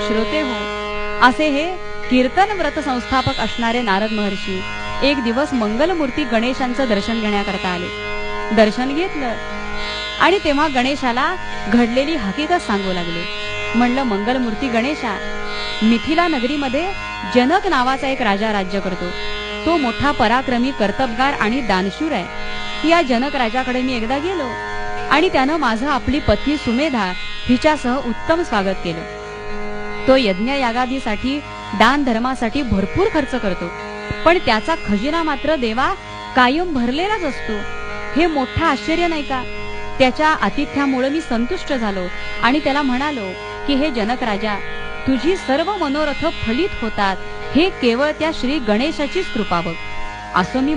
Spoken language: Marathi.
श्रोते हो, असे हे कीर्तन व्रत संस्थापक असणारे नारद महर्षी एक दिवस मंगलमूर्ती गणेशांचं दर्शन घेण्याकरता आले. दर्शन घेतलं आणि तेव्हा गणेशाला घडलेली हकीकत सांगू लागले. म्हणलं, मंगलमूर्ती गणेशा, मिथिला नगरीमध्ये जनक नावाचा एक राजा राज्य करतो. तो मोठा पराक्रमी, कर्तबगार आणि दानशूर आहे. या जनक राजाकडे मी एकदा गेलो आणि त्यानं माझं आपली पत्नी सुमेधा हिच्यासह उत्तम स्वागत केलं. तो यज्ञ यागादीसाठी, दान धर्मासाठी भरपूर खर्च करतो, पण त्याचा खजिना मात्र देवा कायम भरलेलाच असतो. हे मोठं आश्चर्य नाही का? त्याच्या आतिथ्यामुळे मी संतुष्ट झालो आणि त्याला म्हणालो की हे जनक राजा, तुझी सर्व मनोरथ फलित होतात, हे केवळ त्या श्री गणेशाचीच कृपा बघ. असं मी